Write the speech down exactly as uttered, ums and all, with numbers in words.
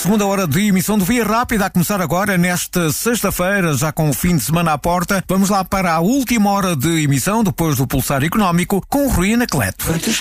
Segunda hora de emissão do Via Rápida a começar agora, nesta sexta-feira, já com o fim de semana à porta. Vamos lá para a última hora de emissão, depois do Pulsar Económico, com o Rui Anacleto.